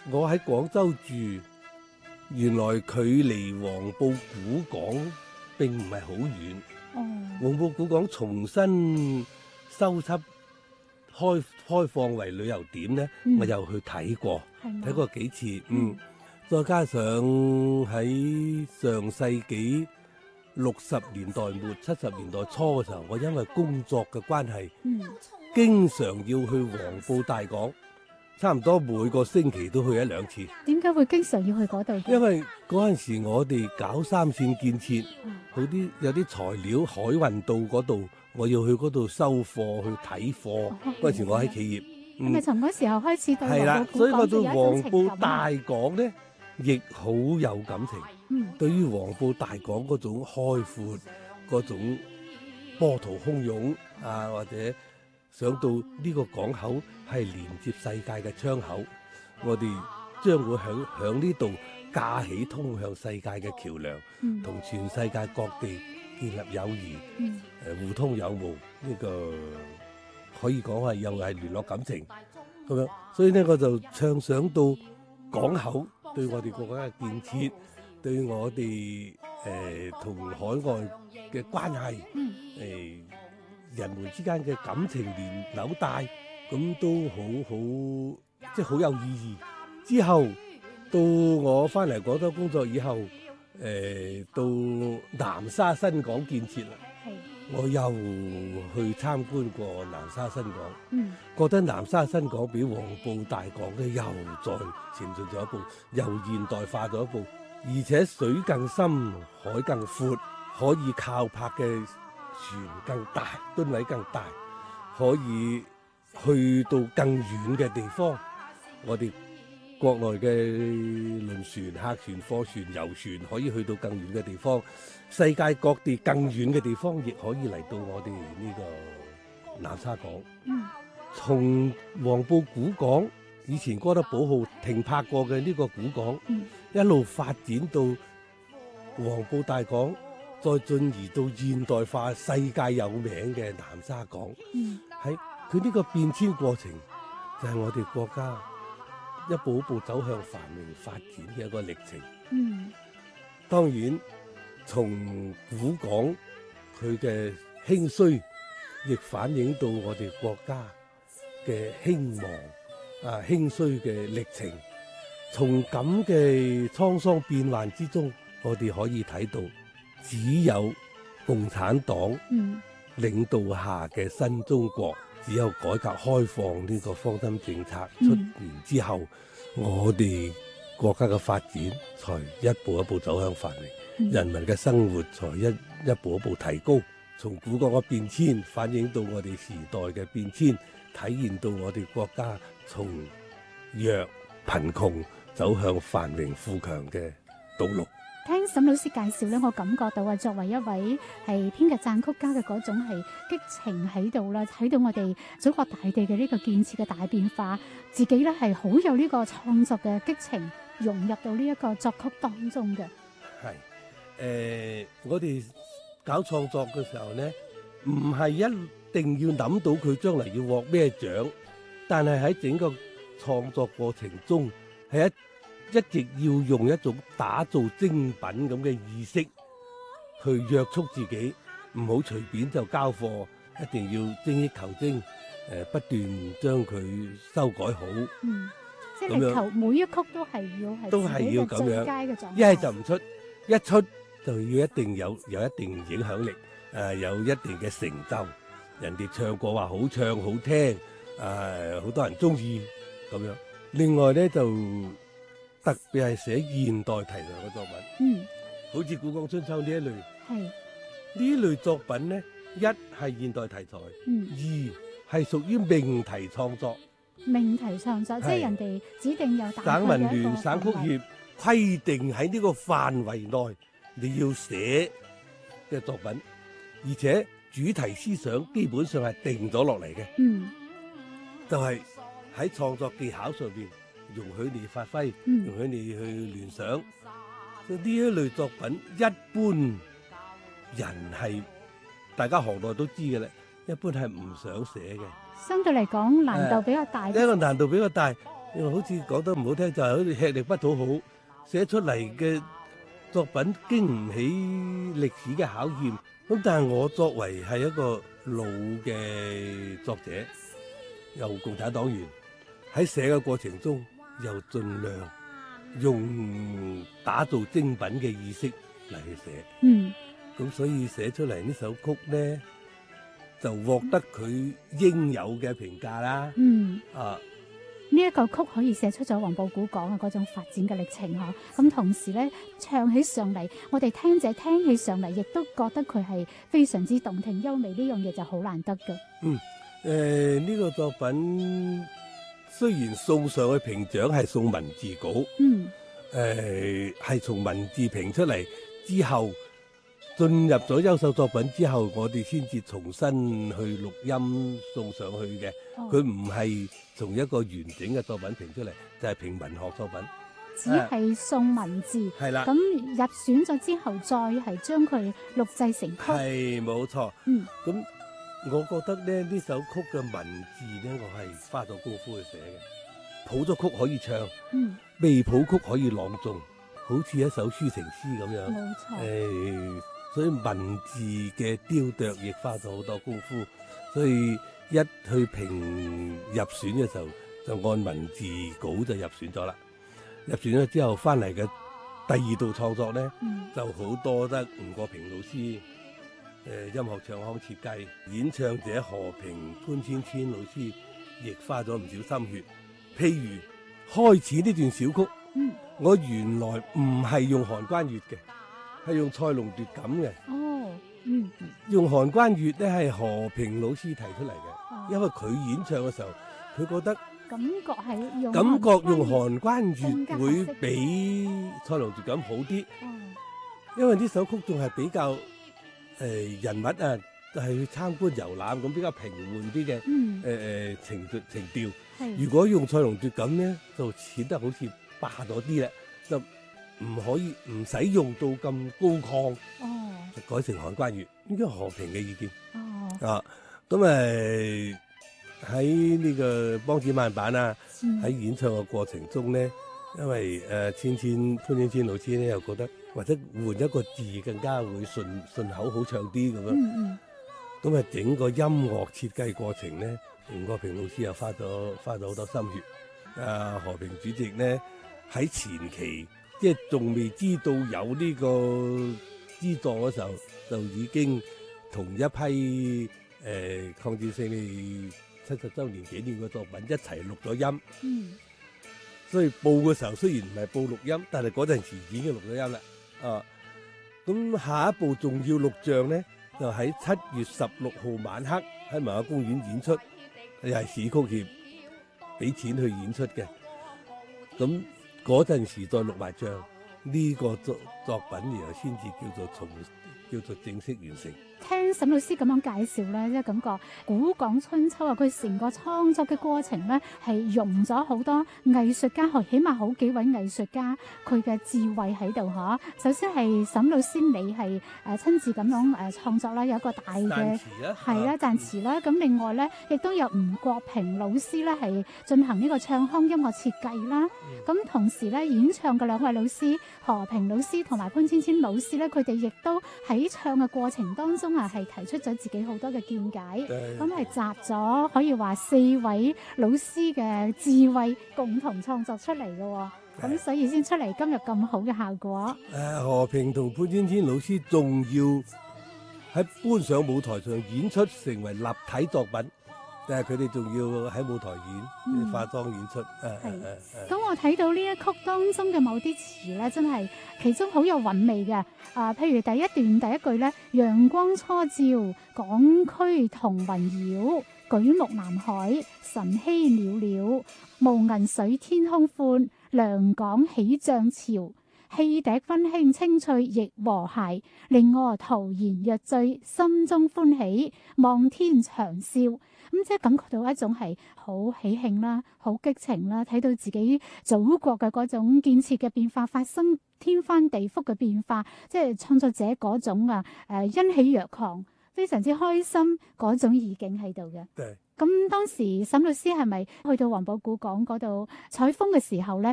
我喺廣州住，原來距離黃埔古港並唔係好遠。黃埔古港重新修葺開放為旅遊點咧，我又去睇過，睇過幾次。再加上喺上世紀60年代末、70年代初嘅時候，我因為工作嘅關係，經常要去黃埔大港，差唔多每個星期都去1-2次。 點解會經常要去嗰度？ 因為嗰陣時我哋搞3線建設，有啲材料海運到嗰度，我要去嗰度收貨去睇貨。嗰陣時我喺企業， 係咪從嗰時候開始對係啦，所以我對黃埔大港咧，亦好有感情。對於黃埔大港嗰種開闊、嗰種波濤洶湧啊，或者想到呢個港口係連接世界嘅窗口，我哋將會響呢度架起通向世界嘅橋梁，同全世界各地建立友誼，互通有無。呢個可以講係又係聯絡感情咁樣。所以呢，我就暢想到港口對我哋國家嘅建設，對我哋同海外嘅關係，人們之間嘅感情紐帶，咁都好即係好有意義。之後到我翻嚟廣州工作以後，到南沙新港建設啦，我又去參觀過南沙新港，覺得南沙新港比黃埔大港咧又再前進咗一步，又現代化咗一步，而且水更深，海更闊，可以靠泊嘅船更大，噸位更大，可以去到更遠嘅地方。我哋國內嘅輪船、客船、貨船、遊船可以去到更遠嘅地方，世界各地更遠嘅地方亦可以嚟到我哋呢個南沙港。從黃埔古港以前哥德堡號停泊過嘅呢個古港，一路發展到黃埔大港，再進而到現代化世界有名嘅南沙港。喺佢呢個變遷過程，就係我哋國家一步一步走向繁榮發展嘅一個歷程。當然從古港佢嘅興衰，亦反映到我哋國家嘅興亡興衰嘅歷程。從咁嘅滄桑變幻之中，我哋可以睇到，只有共產黨領導下嘅新中國，只有改革開放呢個方針政策出現之後，我哋國家嘅發展才一步一步走向繁榮，人民嘅生活才一步一步提高。從古港嘅變遷反映到我哋時代嘅變遷，體現到我哋國家從弱貧窮走向繁榮富強嘅道路。 聽沈老師介紹咧，我感覺到作為一位係編劇撰曲家嘅嗰種係激情喺度啦，睇到我哋祖國大地嘅呢個建設嘅大變化，自己咧係好有呢個創作嘅激情融入到呢一個作曲當中嘅。 係我哋搞創作嘅時候呢，唔係一定要諗到佢將來要獲咩獎，但係喺整個創作過程中係一直要用一種打造精品咁嘅意識去約束自己，唔好隨便就交貨，一定要精益求精，不斷將佢修改好。 即係求每一曲都係要咁樣， 最佳嘅狀態。 一係就唔出，一出就要一定有一定影響力，有一定嘅成就，人哋唱過話好唱好聽，好多人中意咁樣。另外咧就特別係寫現代題材嘅作品，好似《古港春秋》呢一類，呢類作品呢，一係現代題材，二係屬於命題創作。 命題創作即係人哋指定有省文聯、省曲協規定喺呢個範圍內你要寫嘅作品，而且主題思想基本上係定咗落嚟嘅，就係喺創作技巧上邊容許你發揮，容許你去聯想。所以呢一類作品，一般人係大家行內都知嘅啦，一般係唔想寫嘅。 相對嚟講難度比較大。 一個難度比較大， 因為好似講得唔好聽，就係好似吃力不討好，寫出嚟嘅作品經唔起歷史嘅考驗。咁但係我作為係一個老嘅作者，又共產黨員，喺寫嘅過程中，又盡量用打造精品嘅意識嚟去寫。咁所以寫出嚟呢首曲咧，就獲得佢應有嘅評價啦。 呢一個曲可以寫出咗黃埔古港嘅嗰種發展嘅歷程嗬。咁同時咧，唱起上嚟，我哋聽者聽起上嚟，亦都覺得佢係非常之動聽優美，呢樣嘢就好難得嘅。 呢個作品雖然送上去評獎係送文字稿，係從文字評出嚟之後，進入咗優秀作品之後，我哋先至重新去錄音送上去嘅。佢唔係從一個完整嘅作品評出嚟，就係評文學作品， 只係送文字。係啦，咁入選咗之後，再係將佢錄製成曲。 係冇錯。咁我覺得咧，呢首曲嘅文字咧，我係花咗功夫去寫嘅。譜咗曲可以唱，未譜曲可以朗誦，好似一首抒情詩咁樣。冇錯。所以文字嘅雕琢亦花咗好多功夫，所以一去評入選嘅時候，就按文字稿就入選咗啦。入選咗之後，翻嚟嘅第二道創作咧，就好多得吳國平老師，音樂唱腔設計，演唱者何平、潘千千老師亦花咗唔少心血。譬如開始呢段小曲，我原來唔係用韓關粵嘅。係用賽龍奪錦嘅。用韓關粵咧係何平老師提出嚟嘅，因為佢演唱嘅時候，佢覺得感覺用韓關粵會比賽龍奪錦好啲。因為呢首曲仲係比較人物啊，係去參觀遊覽咁比較平緩啲嘅情調。如果用賽龍奪錦咧，就顯得好似霸咗啲啦，就唔使用到咁高亢，就改成韓關粵，應該和平嘅意見。咁喺呢個梆子慢板啊，喺演唱嘅過程中咧，因為潘千千老師咧又覺得或者換一個字更加會順口好唱啲咁樣。咁整個音樂設計過程咧，吳國平老師又花咗好多心血。何平主席咧喺前期，即係仲未知道有呢個資助嘅時候，就已經同一批抗戰勝利70週年紀念嘅作品一齊錄咗音。所以報嘅時候雖然唔係報錄音，但係嗰陣時已經錄咗音啦。咁下一步仲要錄像咧，就喺7月16號晚黑喺文化公園演出，又係市曲協俾錢去演出嘅。咁嗰陣時再錄埋像，呢個作品然後先至叫做正式完成。 聽沈老師咁樣介紹咧，即係感覺古港春秋啊，佢成個創作嘅過程咧，係用咗好多藝術家，起碼好幾位藝術家佢嘅智慧喺度嗬。首先係沈老師你係親自咁樣創作啦，有一個大嘅係啦讚詞啦。咁另外咧，亦都有吳國平老師咧係進行呢個唱腔音樂設計啦。咁同時咧，演唱嘅兩位老師何平老師同埋潘千千老師咧，佢哋亦都喺唱嘅過程當中係提出咗自己好多嘅見解，咁係集咗可以話4位老師嘅智慧共同創作出嚟嘅，咁所以先出嚟今日咁好嘅效果。 何平同潘千千老師仲要喺搬上舞台上演出，成為立體作品。但係佢哋仲要喺舞台演化妝演出。 咁我睇到呢一曲當中嘅某啲詞咧，真係其中好有韻味嘅。譬如第一段第一句咧，陽光初照，港區同雲繞，舉目南海，晨曦裊裊，無銀水天空寬，良港起漲潮。汽笛分輕清脆亦和諧，令我陶然若醉，心中歡喜，望天長嘯。咁即係感覺到一種係好喜慶啦，好激情啦，睇到自己祖國嘅嗰種建設嘅變化發生天翻地覆嘅變化，即係創作者嗰種欣喜若狂，非常之開心嗰種意境喺度嘅。 咁當時沈律師係咪去到黃埔古港嗰度採風嘅時候咧，